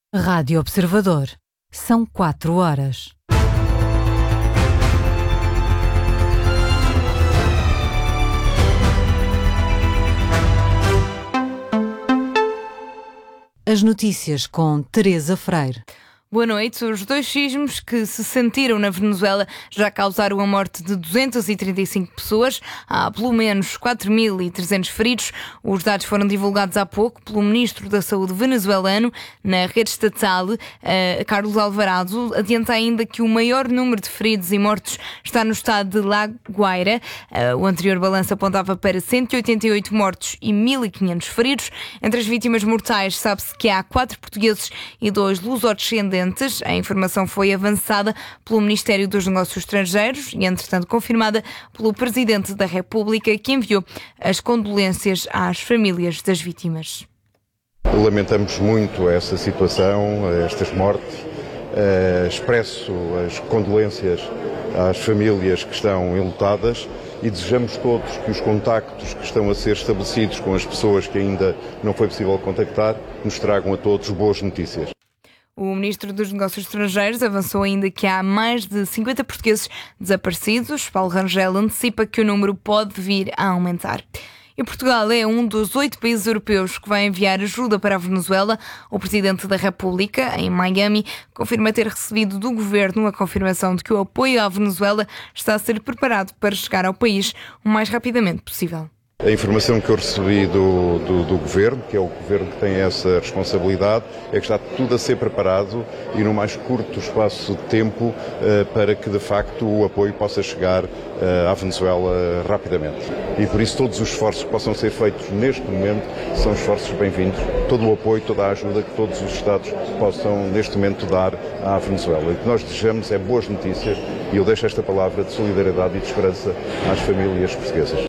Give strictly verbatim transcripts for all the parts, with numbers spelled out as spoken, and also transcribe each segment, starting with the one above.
Rádio Observador. São quatro horas. As notícias com Teresa Freire. Boa noite. Os dois sismos que se sentiram na Venezuela já causaram a morte de duzentas e trinta e cinco pessoas. Há pelo menos quatro mil e trezentos feridos. Os dados foram divulgados há pouco pelo Ministro da Saúde venezuelano na rede estatal. Uh, Carlos Alvarado adianta ainda que o maior número de feridos e mortos está no estado de La Guaira. Uh, o anterior balanço apontava para cento e oitenta e oito mortos e mil e quinhentos feridos. Entre as vítimas mortais sabe-se que há quatro portugueses e dois lusodescendentes. A informação foi avançada pelo Ministério dos Negócios Estrangeiros e, entretanto, confirmada pelo Presidente da República, que enviou as condolências às famílias das vítimas. Lamentamos muito essa situação, estas mortes. Uh, expresso as condolências às famílias que estão enlutadas e desejamos todos que os contactos que estão a ser estabelecidos com as pessoas que ainda não foi possível contactar nos tragam a todos boas notícias. O Ministro dos Negócios Estrangeiros avançou ainda que há mais de cinquenta portugueses desaparecidos. Paulo Rangel antecipa que o número pode vir a aumentar. E Portugal é um dos oito países europeus que vai enviar ajuda para a Venezuela. O Presidente da República, em Miami, confirma ter recebido do Governo a confirmação de que o apoio à Venezuela está a ser preparado para chegar ao país o mais rapidamente possível. A informação que eu recebi do, do, do Governo, que é o Governo que tem essa responsabilidade, é que está tudo a ser preparado e no mais curto espaço de tempo uh, para que, de facto, o apoio possa chegar uh, à Venezuela rapidamente. E por isso todos os esforços que possam ser feitos neste momento são esforços bem-vindos. Todo o apoio, toda a ajuda que todos os Estados possam neste momento dar à Venezuela. E o que nós desejamos é boas notícias e eu deixo esta palavra de solidariedade e de esperança às famílias portuguesas.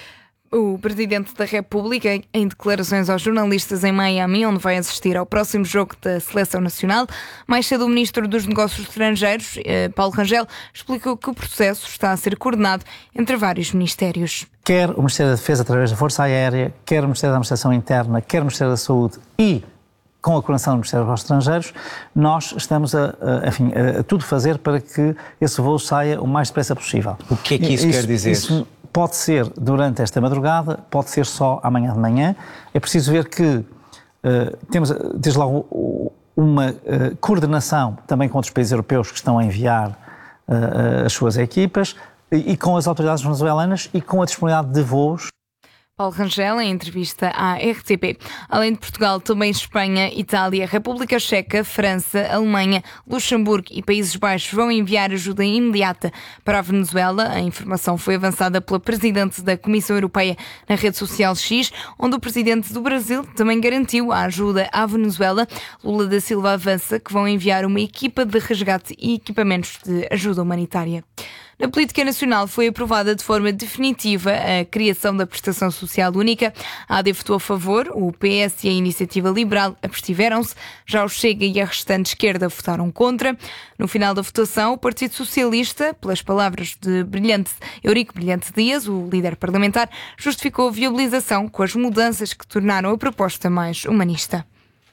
O Presidente da República, em declarações aos jornalistas em Miami, onde vai assistir ao próximo jogo da Seleção Nacional, mais cedo o Ministro dos Negócios Estrangeiros, Paulo Rangel, explicou que o processo está a ser coordenado entre vários ministérios. Quer o Ministério da Defesa através da Força Aérea, quer o Ministério da Administração Interna, quer o Ministério da Saúde e com a coordenação do Ministério dos Negócios Estrangeiros, nós estamos a, a, enfim, a, a tudo fazer para que esse voo saia o mais depressa possível. O que é que isso, isso quer dizer? Isso, Pode ser durante esta madrugada, pode ser só amanhã de manhã. É preciso ver que uh, temos, desde logo, uma uh, coordenação também com outros países europeus que estão a enviar uh, as suas equipas e, e com as autoridades venezuelanas e com a disponibilidade de voos. Paulo Rangel, em entrevista à R T P. Além de Portugal, também Espanha, Itália, República Checa, França, Alemanha, Luxemburgo e Países Baixos vão enviar ajuda imediata para a Venezuela. A informação foi avançada pela Presidente da Comissão Europeia na rede social X, onde o Presidente do Brasil também garantiu a ajuda à Venezuela. Lula da Silva avança que vão enviar uma equipa de resgate e equipamentos de ajuda humanitária. Na política nacional foi aprovada de forma definitiva a criação da Prestação Social Única. A A D votou a favor, o P S e a Iniciativa Liberal abstiveram-se, já o Chega e a restante esquerda votaram contra. No final da votação, o Partido Socialista, pelas palavras de Brilhante, Eurico Brilhante Dias, o líder parlamentar, justificou a viabilização com as mudanças que tornaram a proposta mais humanista.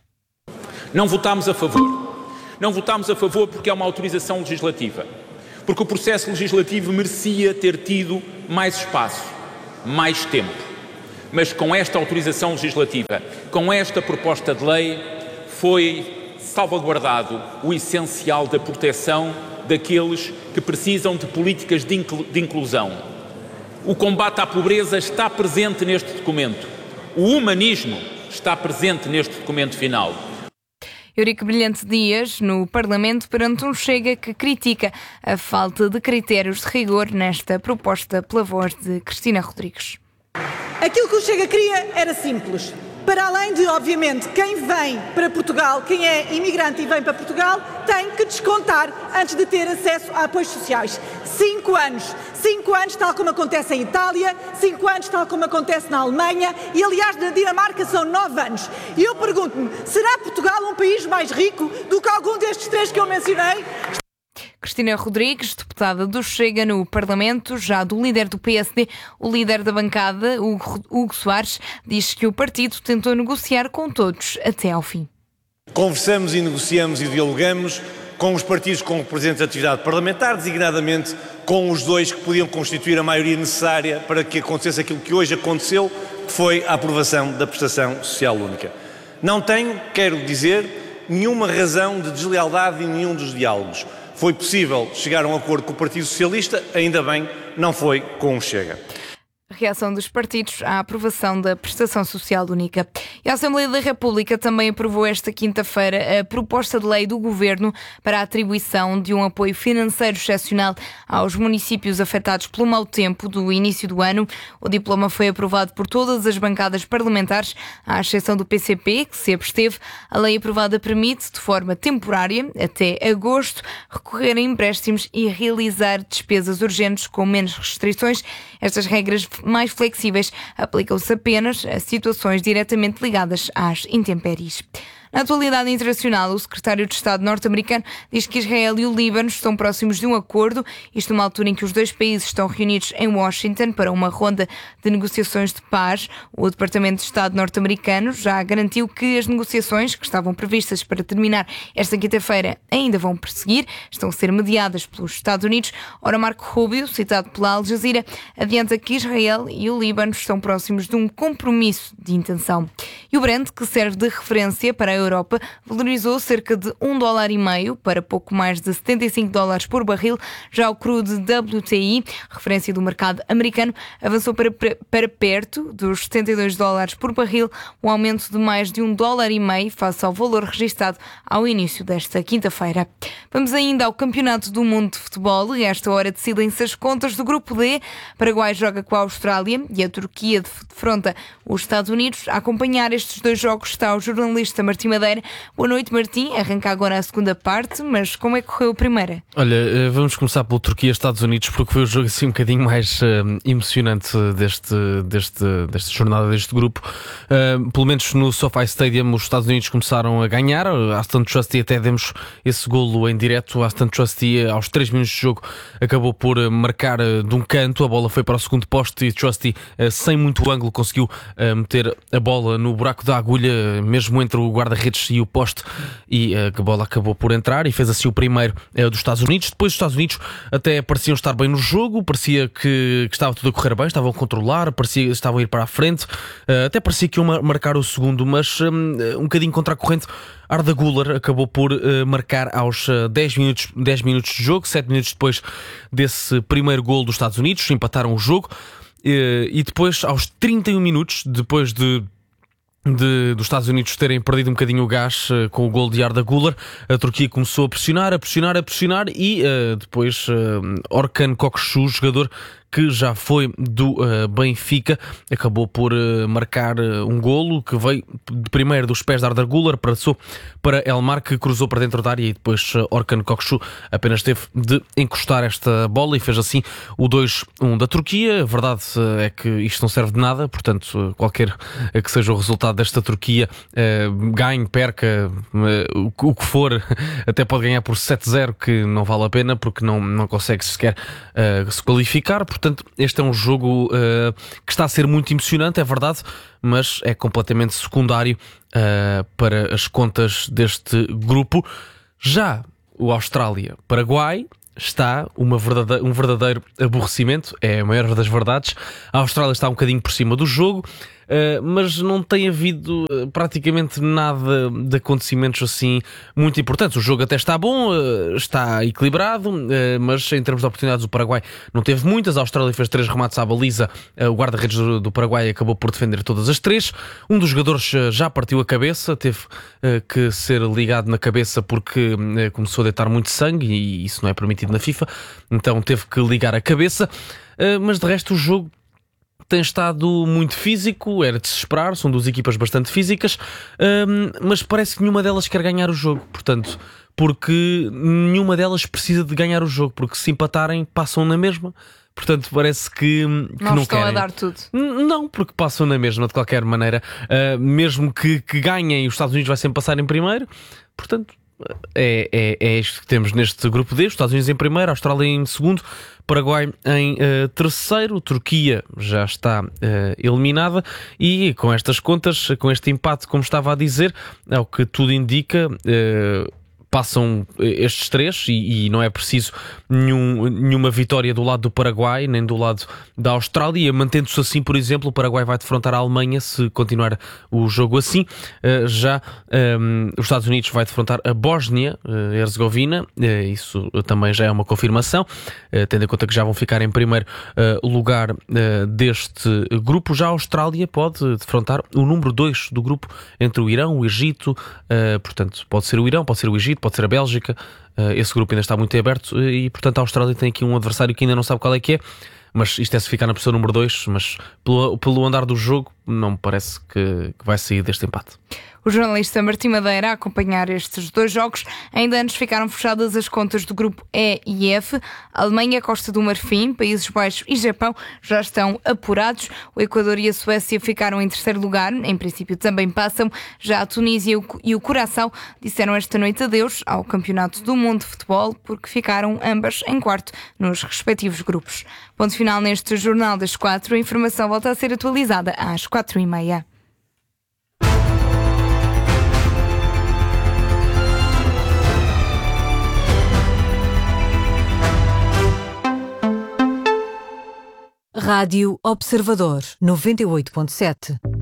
Não votámos a favor. Não votámos a favor porque é uma autorização legislativa. Porque o processo legislativo merecia ter tido mais espaço, mais tempo. Mas com esta autorização legislativa, com esta proposta de lei, foi salvaguardado o essencial da proteção daqueles que precisam de políticas de inclusão. O combate à pobreza está presente neste documento. O humanismo está presente neste documento final. Eurico Brilhante Dias, no Parlamento, perante um Chega que critica a falta de critérios de rigor nesta proposta pela voz de Cristina Rodrigues. Aquilo que o Chega queria era simples. Para além de, obviamente, quem vem para Portugal, quem é imigrante e vem para Portugal, tem que descontar antes de ter acesso a apoios sociais. Cinco anos. Cinco anos, tal como acontece em Itália, cinco anos, tal como acontece na Alemanha e, aliás, na Dinamarca são nove anos. E eu pergunto-me, será Portugal um país mais rico do que algum destes três que eu mencionei? Cristina Rodrigues, deputada do Chega no Parlamento, já do líder do P S D, o líder da bancada, Hugo Soares, diz que o partido tentou negociar com todos até ao fim. Conversamos e negociamos e dialogamos com os partidos com representatividade parlamentar, designadamente com os dois que podiam constituir a maioria necessária para que acontecesse aquilo que hoje aconteceu, que foi a aprovação da prestação social única. Não tenho, quero dizer, nenhuma razão de deslealdade em nenhum dos diálogos. Foi possível chegar a um acordo com o Partido Socialista, ainda bem, não foi com o Chega. Reação dos partidos à aprovação da prestação social única. E a Assembleia da República também aprovou esta quinta-feira a proposta de lei do Governo para a atribuição de um apoio financeiro excepcional aos municípios afetados pelo mau tempo do início do ano. O diploma foi aprovado por todas as bancadas parlamentares, à exceção do P C P, que se absteve. A lei aprovada permite, de forma temporária, até agosto, recorrer a empréstimos e realizar despesas urgentes com menos restrições. Estas regras mais flexíveis aplicam-se apenas a situações diretamente ligadas às intempéries. Na atualidade internacional, o secretário de Estado norte-americano diz que Israel e o Líbano estão próximos de um acordo, isto numa altura em que os dois países estão reunidos em Washington para uma ronda de negociações de paz. O Departamento de Estado norte-americano já garantiu que as negociações, que estavam previstas para terminar esta quinta-feira, ainda vão prosseguir, estão a ser mediadas pelos Estados Unidos. Ora, Marco Rubio, citado pela Al Jazeera, adianta que Israel e o Líbano estão próximos de um compromisso de intenção. E o Brent, que serve de referência para a Europa, valorizou cerca de um dólar e meio para pouco mais de setenta e cinco dólares por barril. Já o crude W T I, referência do mercado americano, avançou para, para perto dos setenta e dois dólares por barril, um aumento de mais de um dólar e meio face ao valor registado ao início desta quinta-feira. Vamos ainda ao Campeonato do Mundo de Futebol e a esta hora decidem-se as contas do Grupo D. Paraguai joga com a Austrália e a Turquia defronta os Estados Unidos. A acompanhar estes dois jogos está o jornalista Martim Madeira. Boa noite, Martim. Arranca agora a segunda parte, mas como é que correu a primeira? Olha, vamos começar pelo Turquia-Estados Unidos, porque foi o jogo assim um bocadinho mais uh, emocionante deste, deste, desta jornada, deste grupo. Uh, pelo menos no SoFi Stadium os Estados Unidos começaram a ganhar. A Aston Trusty, até demos esse golo em direto. A Aston Trusty, aos três minutos de jogo, acabou por marcar uh, de um canto. A bola foi para o segundo poste e Trusty, uh, sem muito ângulo, conseguiu uh, meter a bola no buraco da agulha, mesmo entre o guarda-redes e o poste, e uh, a bola acabou por entrar e fez assim o primeiro uh, dos Estados Unidos. Depois os Estados Unidos até pareciam estar bem no jogo, parecia que, que estava tudo a correr bem, estavam a controlar, parecia que estavam a ir para a frente, uh, até parecia que iam marcar o segundo, mas um, um bocadinho contra a corrente. Arda Güler acabou por uh, marcar aos uh, dez minutos, dez minutos de jogo, sete minutos depois desse primeiro golo dos Estados Unidos, empataram o jogo. Uh, e depois, aos trinta e um minutos, depois de De, dos Estados Unidos terem perdido um bocadinho o gás uh, com o gol de Arda Güler, a Turquia começou a pressionar, a pressionar, a pressionar e uh, depois uh, Orkan Kokcu, jogador que já foi do uh, Benfica, acabou por uh, marcar uh, um golo que veio de primeiro dos pés de Arda Güler, passou para Elmar, que cruzou para dentro da área, e depois uh, Orkan Kokcu apenas teve de encostar esta bola e fez assim o dois a um da Turquia. A verdade uh, é que isto não serve de nada, portanto uh, qualquer uh, que seja o resultado desta Turquia, uh, ganhe, perca, uh, o, o que for, até pode ganhar por sete a zero, que não vale a pena porque não, não consegue sequer uh, se qualificar. Portanto, este é um jogo uh, que está a ser muito emocionante, é verdade, mas é completamente secundário uh, para as contas deste grupo. Já o Austrália-Paraguai está uma verdadeira, um verdadeiro aborrecimento, é a maior das verdades. A Austrália está um bocadinho por cima do jogo, Uh, mas não tem havido uh, praticamente nada de acontecimentos assim muito importantes. O jogo até está bom, uh, está equilibrado, uh, mas em termos de oportunidades o Paraguai não teve muitas. A Austrália fez três remates à baliza, uh, o guarda-redes do, do Paraguai acabou por defender todas as três. Um dos jogadores uh, já partiu a cabeça, teve uh, que ser ligado na cabeça porque uh, começou a deitar muito sangue e isso não é permitido na FIFA, então teve que ligar a cabeça, uh, mas de resto o jogo tem estado muito físico, era de se esperar, são duas equipas bastante físicas, um, mas parece que nenhuma delas quer ganhar o jogo, portanto, porque nenhuma delas precisa de ganhar o jogo, porque se empatarem passam na mesma, portanto parece que, que não, não estão querem. a dar tudo. Não, porque passam na mesma de qualquer maneira, uh, mesmo que, que ganhem, os Estados Unidos vai sempre passar em primeiro, portanto é, é, é isto que temos neste grupo D. Os Estados Unidos em primeiro, a Austrália em segundo, Paraguai em uh, terceiro, Turquia já está uh, eliminada e com estas contas, com este empate, como estava a dizer, é o que tudo indica, uh, passam estes três e, e não é preciso nenhum, nenhuma vitória do lado do Paraguai nem do lado da Austrália. Mantendo-se assim, por exemplo, o Paraguai vai defrontar a Alemanha se continuar o jogo assim. Uh, já um, os Estados Unidos vai defrontar a Bósnia-Herzegovina, uh, isso também já é uma confirmação, uh, tendo em conta que já vão ficar em primeiro uh, lugar uh, deste grupo. Já a Austrália pode defrontar o número dois do grupo entre o Irão, o Egito, uh, portanto pode ser o Irão, pode ser o Egito, pode ser a Bélgica. Esse grupo ainda está muito aberto e, portanto, a Austrália tem aqui um adversário que ainda não sabe qual é que é, mas isto é se ficar na posição número dois, mas pelo, pelo andar do jogo não me parece que, que vai sair deste empate. O jornalista Martim Madeira a acompanhar estes dois jogos. Ainda antes ficaram fechadas as contas do grupo E e F. A Alemanha, Costa do Marfim, Países Baixos e Japão já estão apurados. O Equador e a Suécia ficaram em terceiro lugar. Em princípio também passam. Já a Tunísia e o Curaçao disseram esta noite adeus ao Campeonato do Mundo de Futebol porque ficaram ambas em quarto nos respectivos grupos. Ponto final neste Jornal das Quatro. A informação volta a ser atualizada às quatro e meia. Rádio Observador noventa e oito ponto sete.